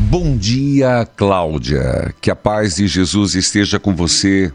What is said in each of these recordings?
Bom dia, Cláudia. Que a paz de Jesus esteja com você.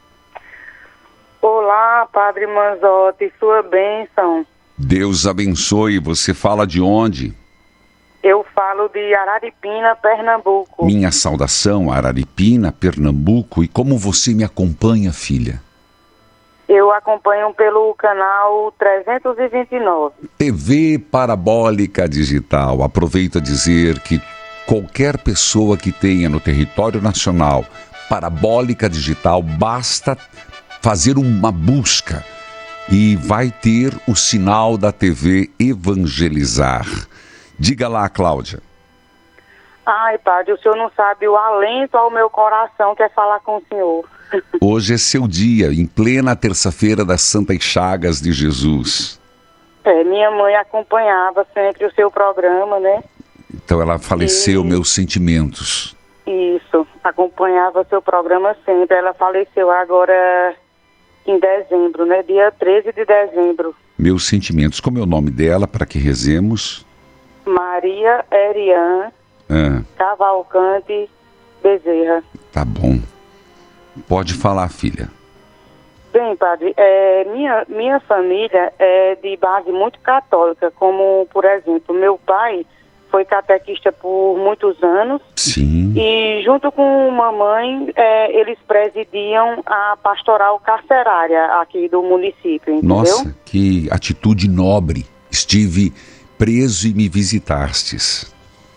Olá, Padre Manzotti, sua bênção. Deus abençoe. Você fala de onde? Eu falo de Araripina, Pernambuco. Minha saudação, Araripina, Pernambuco. E como você me acompanha, filha? Eu acompanho pelo canal 329. TV Parabólica Digital. Aproveito a dizer que qualquer pessoa que tenha no território nacional Parabólica Digital, basta fazer uma busca e vai ter o sinal da TV Evangelizar. Diga lá, Cláudia. Ai, Padre, o senhor não sabe o alento ao meu coração que é falar com o senhor. Hoje é seu dia, em plena terça-feira das Santas Chagas de Jesus. Minha mãe acompanhava sempre o seu programa, né? Então ela faleceu, meus sentimentos. Isso, acompanhava o seu programa sempre. Ela faleceu agora em dezembro, né? Dia 13 de dezembro. Meus sentimentos. Como é o nome dela, para que rezemos? Maria Erian Cavalcante Bezerra. Tá bom. Pode falar, filha. Bem, Padre, minha família é de base muito católica, como, por exemplo, meu pai foi catequista por muitos anos. Sim. E junto com mamãe, eles presidiam a pastoral carcerária aqui do município, entendeu? Nossa, que atitude nobre. Estive preso e me visitastes.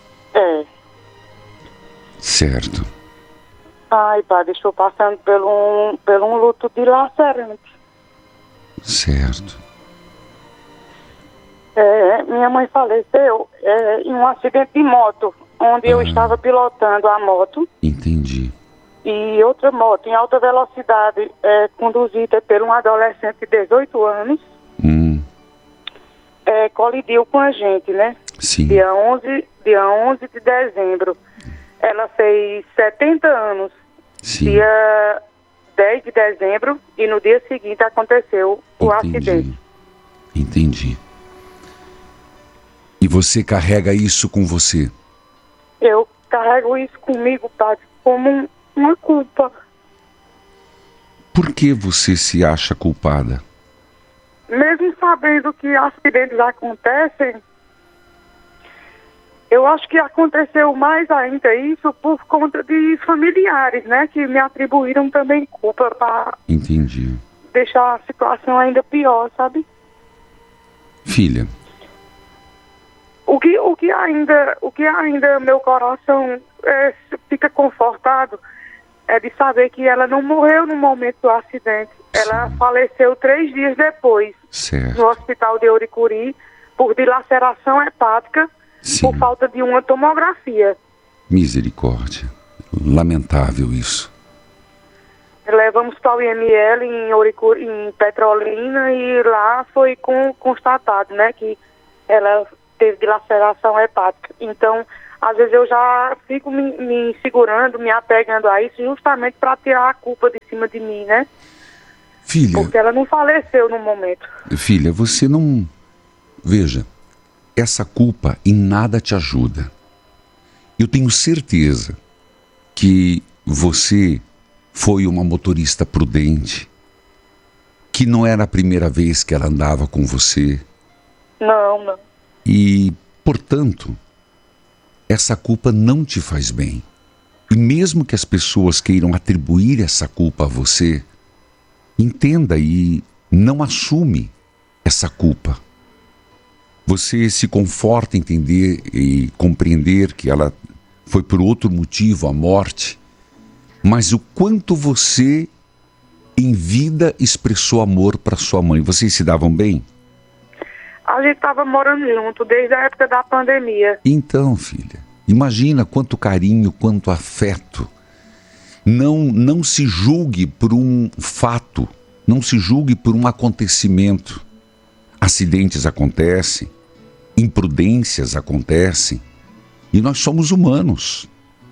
Certo. Ai, Padre, estou passando por um luto dilacerante. Certo. Minha mãe faleceu em um acidente de moto, onde eu estava pilotando a moto. Entendi. E outra moto em alta velocidade, conduzida por um adolescente de 18 anos, colidiu com a gente, né? Sim. Dia 11 de dezembro. Ela fez 70 anos. Sim. Dia 10 de dezembro, e no dia seguinte aconteceu o acidente. Entendi. E você carrega isso com você? Eu carrego isso comigo, Padre, como uma culpa. Por que você se acha culpada? Mesmo sabendo que acidentes acontecem, eu acho que aconteceu mais ainda isso por conta de familiares, né? Que me atribuíram também culpa para deixar a situação ainda pior, sabe? Filha. O que ainda meu coração fica confortado é de saber que ela não morreu no momento do acidente. Ela faleceu 3 dias depois, no hospital de Ouricuri, por dilaceração hepática. Sim. Por falta de uma tomografia. Misericórdia. Lamentável isso. Levamos para o IML em Petrolina e lá foi constatado, né, que ela teve dilaceração hepática. Então, às vezes eu já fico me segurando, me apegando a isso justamente para tirar a culpa de cima de mim, né? Filha. Porque ela não faleceu no momento. Filha, você não... Veja... Essa culpa em nada te ajuda. Eu tenho certeza que você foi uma motorista prudente, que não era a primeira vez que ela andava com você. Não. E, portanto, essa culpa não te faz bem. E mesmo que as pessoas queiram atribuir essa culpa a você, entenda e não assume essa culpa. Você se conforta em entender e compreender que ela foi por outro motivo a morte, mas o quanto você, em vida, expressou amor para sua mãe. Vocês se davam bem? A gente estava morando junto desde a época da pandemia. Então, filha, imagina quanto carinho, quanto afeto. Não se julgue por um fato, não se julgue por um acontecimento. Acidentes acontecem. Imprudências acontecem e nós somos humanos.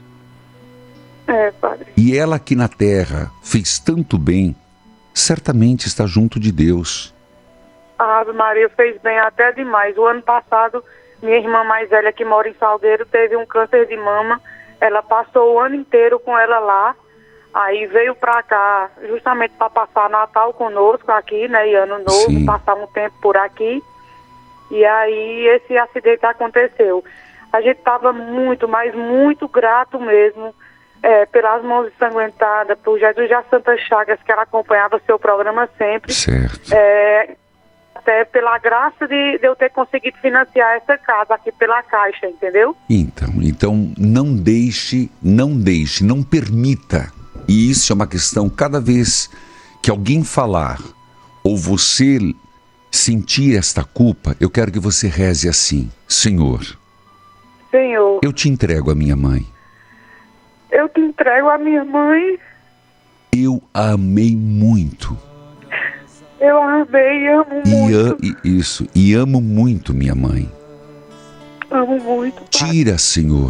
Padre. E ela aqui na terra fez tanto bem, certamente está junto de Deus. A Ave Maria fez bem até demais. O ano passado, minha irmã mais velha que mora em Salgueiro teve um câncer de mama ela passou o ano inteiro com ela lá, aí veio pra cá justamente para passar Natal conosco aqui, né, e Ano Novo, Sim. passar um tempo por aqui, e aí esse acidente aconteceu. A gente estava muito, mas muito grato mesmo, pelas mãos ensanguentadas, por Jesus das Santas Chagas, que ela acompanhava seu programa sempre. Certo. Até pela graça de eu ter conseguido financiar essa casa aqui pela Caixa, entendeu? Então não deixe, não permita. E isso é uma questão, cada vez que alguém falar ou você sentir esta culpa, eu quero que você reze assim: Senhor, eu te entrego a minha mãe. Eu te entrego a minha mãe. Eu a amei muito. Eu a amei e amo muito. E amo muito minha mãe. Amo muito, Pai. Tira, Senhor,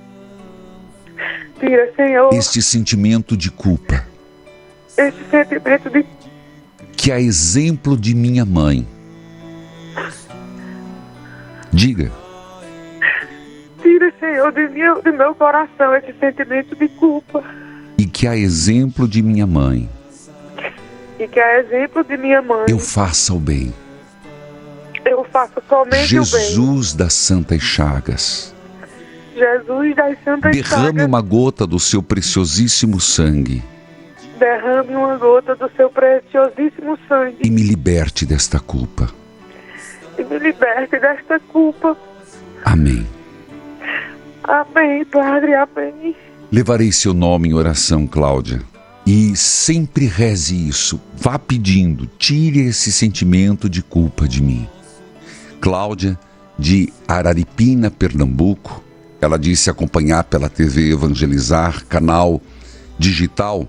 Senhor, este sentimento de culpa, esse sentimento de... que a exemplo de minha mãe. Diga. Tira, Senhor, do meu coração esse sentimento de culpa. E que a exemplo de minha mãe, E que a exemplo de minha mãe, eu faça o bem. eu faço somente o bem. Jesus das Santas Chagas, Jesus das Santas derrame Chagas, uma gota do seu preciosíssimo sangue derrame uma gota do seu preciosíssimo sangue e me liberte desta culpa. e me liberte desta culpa. Amém. Amém, Padre, amém. Levarei seu nome em oração, Cláudia. E sempre reze isso. Vá pedindo, tire esse sentimento de culpa de mim. Cláudia, de Araripina, Pernambuco. Ela disse acompanhar pela TV Evangelizar, canal digital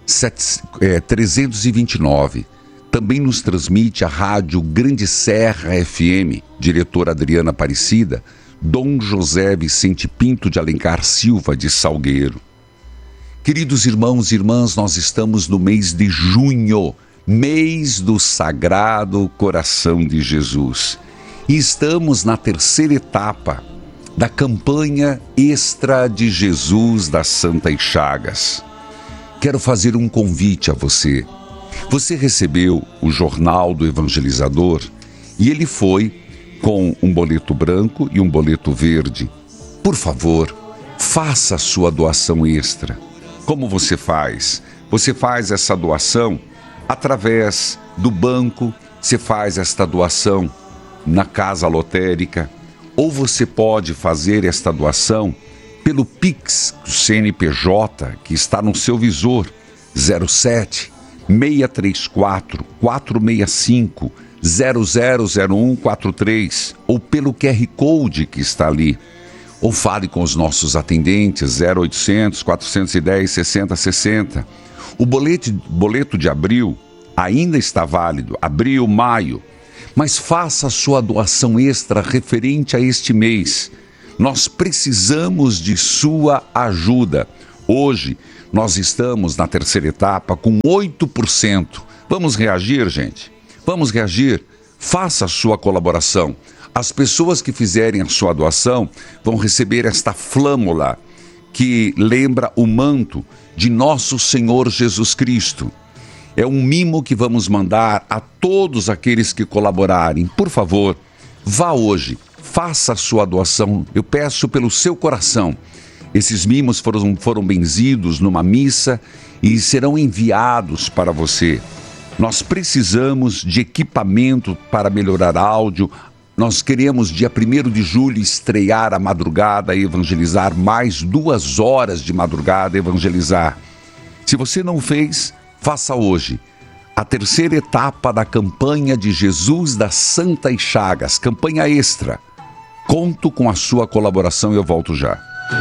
329. Também nos transmite a rádio Grande Serra FM, diretora Adriana Aparecida, Dom José Vicente Pinto de Alencar Silva, de Salgueiro. Queridos irmãos e irmãs, nós estamos no mês de junho, mês do Sagrado Coração de Jesus. E estamos na terceira etapa da campanha Extra de Jesus das Santas Chagas. Quero fazer um convite a você. Você recebeu o Jornal do Evangelizador e ele foi com um boleto branco e um boleto verde. Por favor, faça a sua doação extra. Como você faz? Você faz essa doação através do banco, você faz esta doação na casa lotérica, ou você pode fazer esta doação pelo Pix, o CNPJ, que está no seu visor, 07 634 465 000143, ou pelo QR Code que está ali. Ou fale com os nossos atendentes, 0800 410 6060. O boleto de abril ainda está válido, abril, maio. Mas faça a sua doação extra referente a este mês. Nós precisamos de sua ajuda. Hoje, nós estamos na terceira etapa com 8%. Vamos reagir, gente? Vamos reagir? Faça a sua colaboração. As pessoas que fizerem a sua doação vão receber esta flâmula que lembra o manto de nosso Senhor Jesus Cristo. É um mimo que vamos mandar a todos aqueles que colaborarem. Por favor, vá hoje, faça a sua doação. Eu peço pelo seu coração. Esses mimos foram benzidos numa missa e serão enviados para você. Nós precisamos de equipamento para melhorar áudio. Nós queremos, dia 1º de julho, estrear a madrugada e evangelizar, mais 2 horas de madrugada evangelizar. Se você não fez, faça hoje. A terceira etapa da campanha de Jesus das Santas Chagas, campanha extra. Conto com a sua colaboração e eu volto já.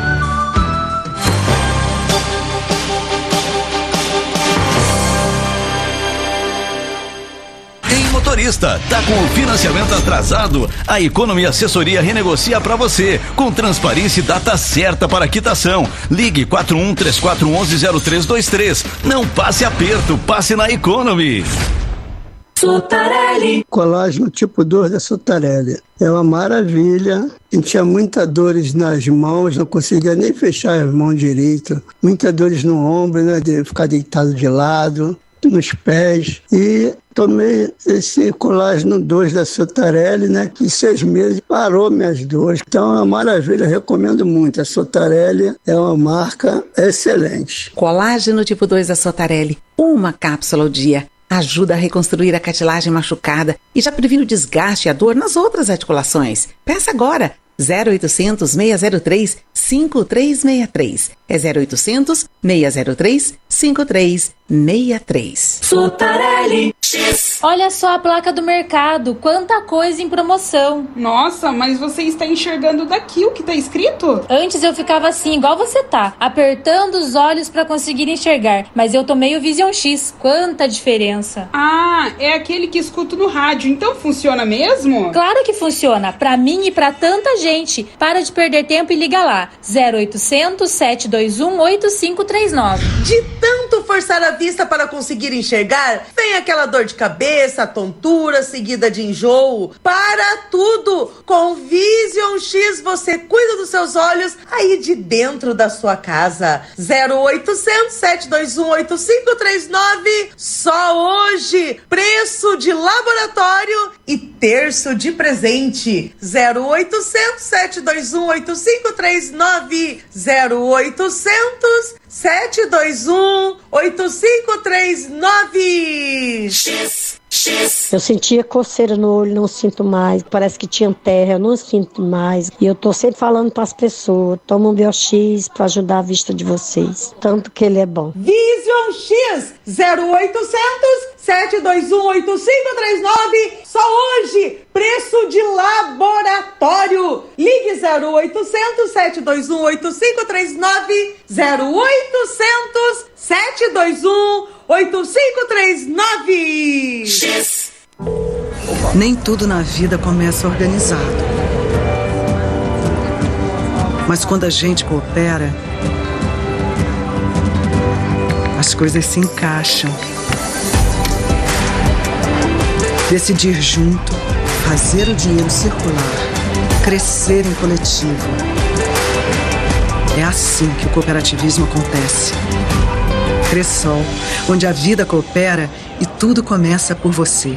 Motorista, tá com o financiamento atrasado? A Economy Assessoria renegocia para você, com transparência e data certa para quitação. Ligue 4134110323. Não passe aperto, passe na Economy. Sotarelli. Colágeno tipo 2 da Sotarelli. É uma maravilha. Eu tinha muitas dores nas mãos, não conseguia nem fechar as mãos direito. Muitas dores no ombro, né, de ficar deitado de lado, nos pés. E tomei esse colágeno 2 da Sotarelli, né, que em 6 meses parou minhas dores. Então é uma maravilha, recomendo muito. A Sotarelli é uma marca excelente. Colágeno tipo 2 da Sotarelli, uma cápsula ao dia. Ajuda a reconstruir a cartilagem machucada e já previne o desgaste e a dor nas outras articulações. Peça agora! 0800 603 5363. É 0800 603 5363. Sotarelli X. Olha só a placa do mercado, quanta coisa em promoção. Nossa, mas você está enxergando daqui o que está escrito? Antes eu ficava assim, igual você tá, apertando os olhos para conseguir enxergar, mas eu tomei o Vision X, quanta diferença. Ah, é aquele que escuto no rádio, então funciona mesmo? Claro que funciona, pra mim e pra tanta gente. Para de perder tempo e liga lá, 0800 721 8539. De tanto forçar a vista para conseguir enxergar, vem aquela dor de cabeça, tontura, seguida de enjoo. Para tudo! Com Vision X você cuida dos seus olhos aí de dentro da sua casa. 0800 721 8539. Só hoje, preço de laboratório e terço de presente. 0800 721 8539. 0800 721 8539. Eu sentia coceira no olho, não sinto mais. Parece que tinha terra, eu não sinto mais. E eu tô sempre falando para as pessoas, toma um BioX para ajudar a vista de vocês. Tanto que ele é bom. Vision X 0800 721 8539. Só hoje, preço de laboratório. Ligue 0800 721 8539. 0800 721 8539. Nem tudo na vida começa organizado. Mas quando a gente coopera, as coisas se encaixam. Decidir junto, fazer o dinheiro circular, crescer em coletivo. É assim que o cooperativismo acontece. Cressol, onde a vida coopera e tudo começa por você.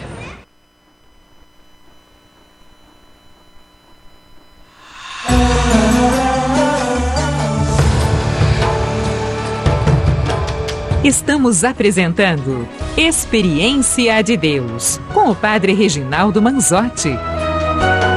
Estamos apresentando Experiência de Deus, com o Padre Reginaldo Manzotti.